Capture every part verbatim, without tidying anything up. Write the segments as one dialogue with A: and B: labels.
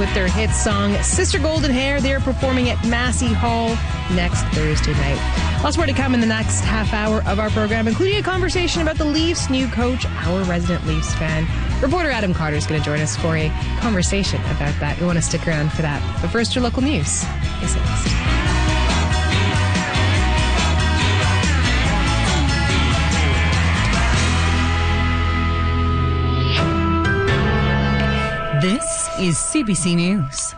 A: with their hit song Sister Golden Hair. They're performing at Massey Hall next Thursday night. Lots more to come in the next half hour of our program, including a conversation about the Leafs' new coach, our resident Leafs fan. Reporter Adam Carter is going to join us for a conversation about that. You'll want to stick around for that. But first, your local news is next.
B: This is C B C News.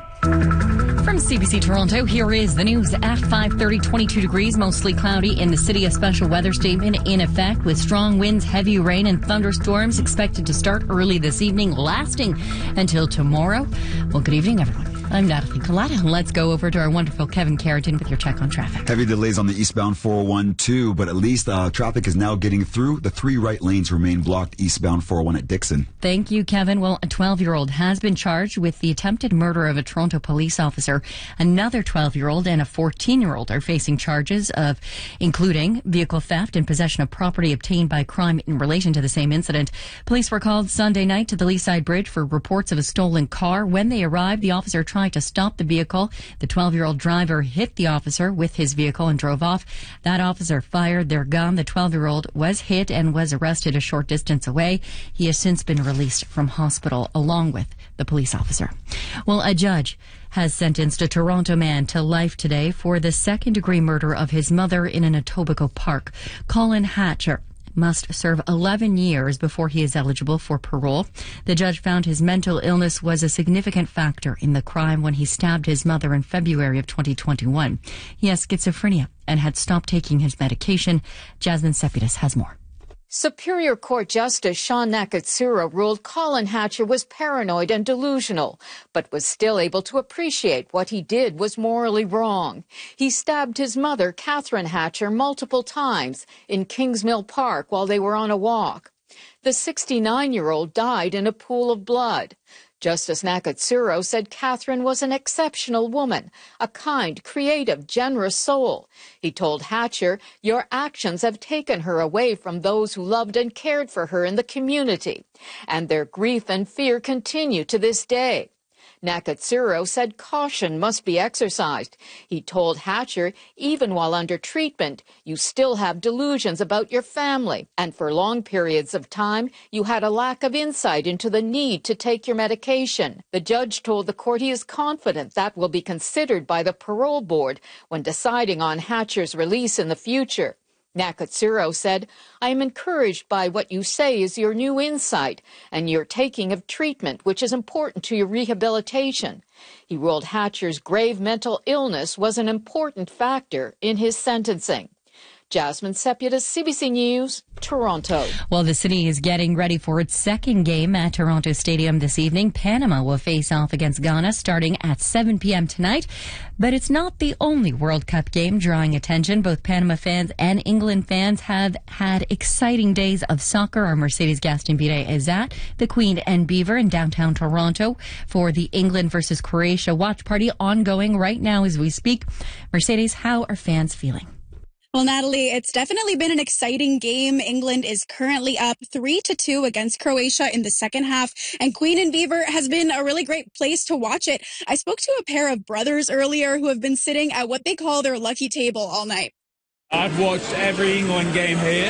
B: From C B C Toronto, here is the news at five thirty, twenty-two degrees, mostly cloudy in the city. A special weather statement in effect with strong winds, heavy rain and thunderstorms expected to start early this evening, lasting until tomorrow. Well, good evening, everyone. I'm Natalie Collada. Let's go over to our wonderful Kevin Carrington with your check on traffic.
C: Heavy delays on the eastbound four oh one too, but at least uh, traffic is now getting through. The three right lanes remain blocked eastbound four oh one at Dixon.
B: Thank you, Kevin. Well, a twelve-year-old has been charged with the attempted murder of a Toronto police officer. Another twelve-year-old and a fourteen-year-old are facing charges of including vehicle theft and possession of property obtained by crime in relation to the same incident. Police were called Sunday night to the Leaside Bridge for reports of a stolen car. When they arrived, the officer tried to stop the vehicle. The twelve-year-old driver hit the officer with his vehicle and drove off. That officer fired their gun. The twelve-year-old was hit and was arrested a short distance away. He has since been released from hospital along with the police officer. Well, a judge has sentenced a Toronto man to life today for the second-degree murder of his mother in an Etobicoke park. Colin Hatcher must serve eleven years before he is eligible for parole. The judge found his mental illness was a significant factor in the crime when he stabbed his mother in February of twenty twenty-one. He has schizophrenia and had stopped taking his medication. Jasmine Sepidus has more.
D: Superior Court Justice Sean Nakatsura ruled Colin Hatcher was paranoid and delusional, but was still able to appreciate what he did was morally wrong. He stabbed his mother, Catherine Hatcher, multiple times in Kingsmill Park while they were on a walk. The sixty-nine-year-old died in a pool of blood. Justice Nakatsuro said Catherine was an exceptional woman, a kind, creative, generous soul. He told Hatcher, "Your actions have taken her away from those who loved and cared for her in the community, and their grief and fear continue to this day." Nakatsuro said caution must be exercised. He told Hatcher, even while under treatment, you still have delusions about your family, and for long periods of time, you had a lack of insight into the need to take your medication. The judge told the court he is confident that will be considered by the parole board when deciding on Hatcher's release in the future. Nakatsuro said, "I am encouraged by what you say is your new insight and your taking of treatment, which is important to your rehabilitation." He ruled Hatcher's grave mental illness was an important factor in his sentencing. Jasmine Sepidus, C B C News, Toronto.
B: Well, the city is getting ready for its second game at Toronto Stadium this evening. Panama will face off against Ghana starting at seven p.m. tonight. But it's not the only World Cup game drawing attention. Both Panama fans and England fans have had exciting days of soccer. Our Mercedes Gaston-Bide is at the Queen and Beaver in downtown Toronto for the England versus Croatia watch party ongoing right now as we speak. Mercedes, how are fans feeling?
E: Well, Natalie, it's definitely been an exciting game. England is currently up three to two against Croatia in the second half, and Queen and Beaver has been a really great place to watch it. I spoke to a pair of brothers earlier who have been sitting at what they call their lucky table all night.
F: I've watched every England game here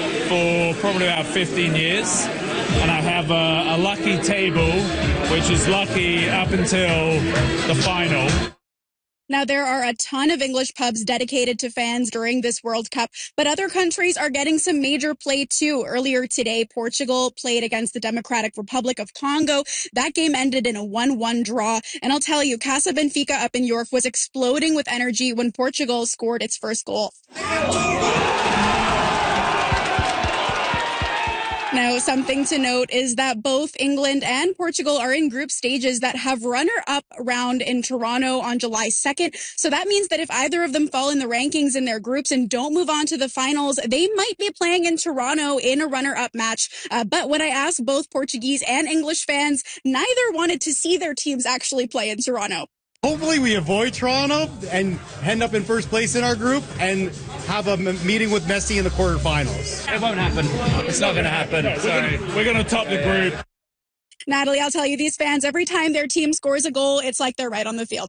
F: for probably about fifteen years, and I have a, a lucky table, which is lucky up until the final.
E: Now, there are a ton of English pubs dedicated to fans during this World Cup, but other countries are getting some major play too. Earlier today, Portugal played against the Democratic Republic of Congo. That game ended in a one one draw. And I'll tell you, Casa Benfica up in York was exploding with energy when Portugal scored its first goal. Now, something to note is that both England and Portugal are in group stages that have runner-up round in Toronto on July second. So that means that if either of them fall in the rankings in their groups and don't move on to the finals, they might be playing in Toronto in a runner-up match. Uh, but when I asked both Portuguese and English fans, neither wanted to see their teams actually play in Toronto.
G: Hopefully we avoid Toronto and end up in first place in our group and have a m- meeting with Messi in the quarterfinals.
F: It won't happen. It's not going to happen. Sorry. We're going to top the group.
E: Natalie, I'll tell you, these fans, every time their team scores a goal, it's like they're right on the field.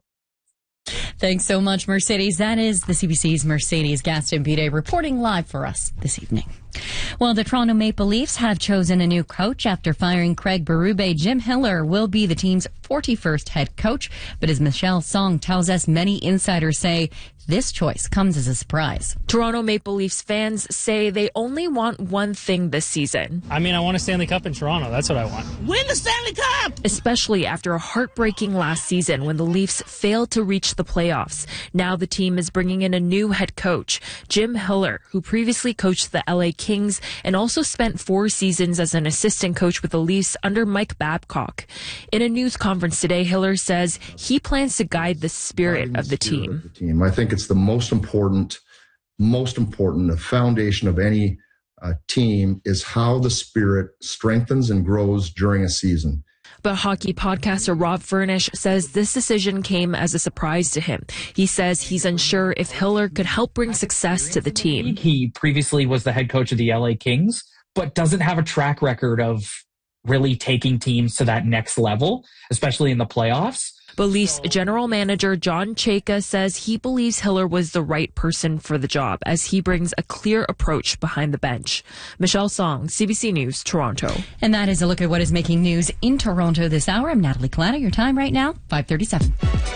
B: Thanks so much, Mercedes. That is the C B C's Mercedes Gaston-Bide reporting live for us this evening. Well, the Toronto Maple Leafs have chosen a new coach after firing Craig Berube. Jim Hiller will be the team's forty-first head coach, but as Michelle Song tells us, many insiders say this choice comes as a surprise.
H: Toronto Maple Leafs fans say they only want one thing this season.
I: I mean, I want a Stanley Cup in Toronto. That's what I want.
H: Win the Stanley Cup! Especially after a heartbreaking last season when the Leafs failed to reach the playoffs. Now the team is bringing in a new head coach, Jim Hiller, who previously coached the L A Kings and also spent four seasons as an assistant coach with the Leafs under Mike Babcock. In a news conference today, Hiller says he plans to guide the spirit of the team.
J: I think it's the most important, most important, the foundation of any uh, team is how the spirit strengthens and grows during a season.
H: But hockey podcaster Rob Furnish says this decision came as a surprise to him. He says he's unsure if Hiller could help bring success to the team.
K: He previously was the head coach of the L A Kings, but doesn't have a track record of really taking teams to that next level, especially in the playoffs.
H: But Leafs general manager John Chayka says he believes Hiller was the right person for the job as he brings a clear approach behind the bench. Michelle Song, C B C News, Toronto.
B: And that is a look at what is making news in Toronto this hour. I'm Natalie Collada. Your time right now, five thirty-seven.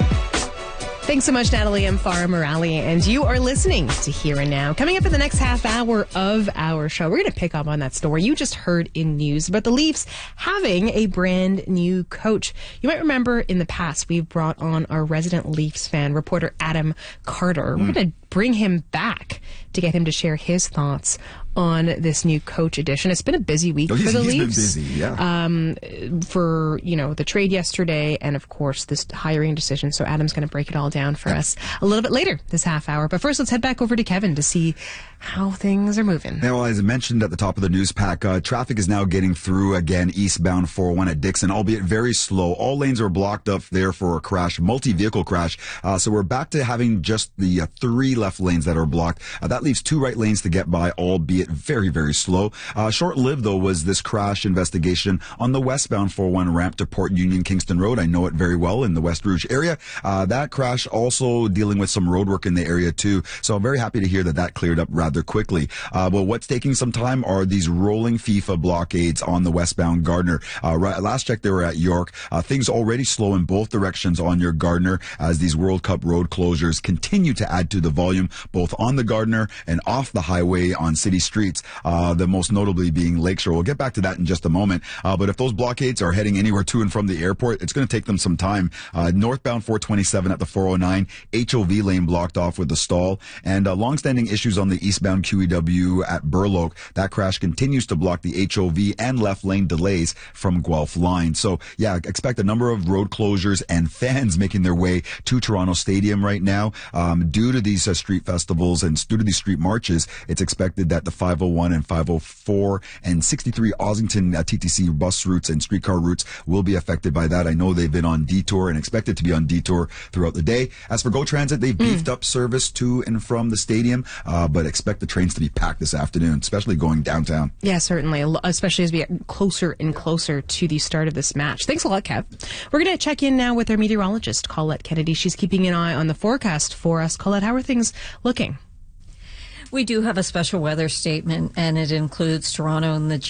A: Thanks so much, Natalie. I'm Farah Morali, and you are listening to Here and Now. Coming up in the next half hour of our show, we're going to pick up on that story you just heard in news about the Leafs having a brand new coach. You might remember in the past, we've brought on our resident Leafs fan, reporter Adam Carter. Mm. We're going to bring him back to get him to share his thoughts on this new coach edition. It's been a busy week
C: oh,
A: for the
C: he's
A: Leafs.
C: Been busy, yeah.
A: Um, for, you know, the trade yesterday and, of course, this hiring decision. So Adam's going to break it all down for us a little bit later this half hour. But first, let's head back over to Kevin to see how things are moving.
C: Now, as I mentioned at the top of the news pack, uh, traffic is now getting through again eastbound four oh one at Dixon, albeit very slow. All lanes are blocked up there for a crash, multi-vehicle crash. Uh, so we're back to having just the uh, three left lanes that are blocked. Uh, that leaves two right lanes to get by, albeit very, very slow. Uh, short-lived, though, was this crash investigation on the westbound four oh one ramp to Port Union Kingston Road. I know it very well in the West Rouge area. Uh, that crash also dealing with some road work in the area, too. So I'm very happy to hear that that cleared up rather quickly. Uh, but what's taking some time are these rolling FIFA blockades on the westbound Gardner. Uh, right, last check, they were at York. Uh, things already slow in both directions on your Gardner as these World Cup road closures continue to add to the volume, both on the Gardner and off the highway on city streets. Uh, the most notably being Lakeshore. We'll get back to that in just a moment. Uh, but if those blockades are heading anywhere to and from the airport, it's going to take them some time. Uh, northbound four twenty-seven at the four oh nine, H O V lane blocked off with the stall, and uh, longstanding issues on the eastbound Q E W at Burloak. That crash continues to block the H O V and left lane delays from Guelph line. So yeah, expect a number of road closures and fans making their way to Toronto Stadium right now. Um, due to these uh, street festivals and due to these street marches, it's expected that the five oh one and five oh four and sixty-three Ossington uh, T T C bus routes and streetcar routes will be affected by that. I know they've been on detour and expected to be on detour throughout the day. As for GO Transit, they've beefed mm. up service to and from the stadium, uh, but expect the trains to be packed this afternoon, especially going downtown.
A: Yeah, certainly, especially as we get closer and closer to the start of this match. Thanks a lot, Kev. We're going to check in now with our meteorologist, Colette Kennedy. She's keeping an eye on the forecast for us. Colette, how are things looking?
L: We do have a special weather statement, and it includes Toronto and the